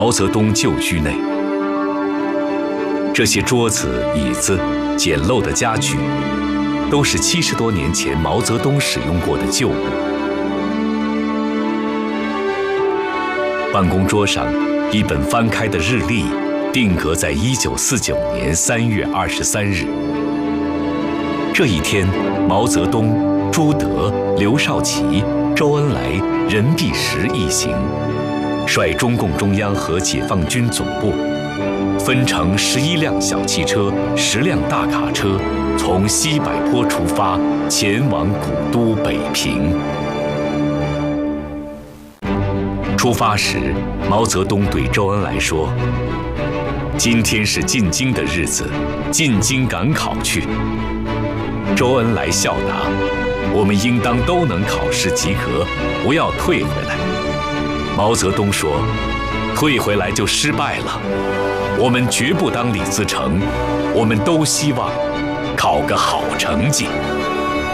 毛泽东旧居内。这些桌子、椅子、简陋的家具，都是70多年前毛泽东使用过的旧物。办公桌上一本翻开的日历，定格在1949年3月23日。这一天，毛泽东、朱德、刘少奇、周恩来、任弼时一行，率中共中央和解放军总部，分成11辆小汽车、10辆大卡车，从西柏坡出发，前往古都北平。出发时，毛泽东对周恩来说：“今天是进京的日子，进京赶考去。”周恩来笑答：“我们应当都能考试及格，不要退回来。”毛泽东说：“退回来就失败了，我们绝不当李自成，我们都希望考个好成绩。”